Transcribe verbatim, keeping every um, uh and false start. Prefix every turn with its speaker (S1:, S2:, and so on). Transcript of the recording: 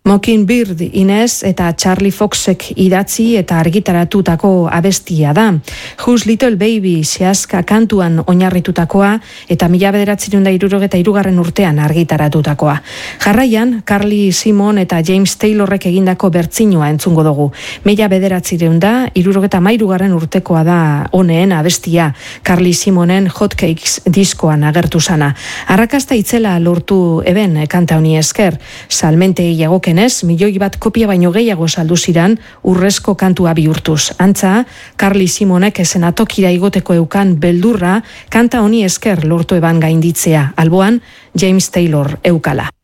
S1: Mockingbird Inez eta Charlie Foxek idatzi eta argitaratutako abestia da. Whose Little Baby zehazka kantuan oinarritutakoa eta mila bederatziehun eta hirurogeta hirugarren urtean argitaratutakoa. Jarraian, Carly Simon eta James Taylorrek egindako bertzinua entzungo dugu. Mila bederatziehun eta hirurogeta hamairugarren urtekoa da honeen abestia, Carly Simonen Hotcakes diskoan agertu sana. Arrakasta itzela lortu eben kanta honi esker, salmentei jagoken ez, milioi bat kopia baino gehiago saldu ziran urrezko kantua bihurtuz. Antza, Carly Simonek esenatokira igoteko eukan beldurra kanta honi esker lortu eban gainditzea. Alboan, James Taylor eukala.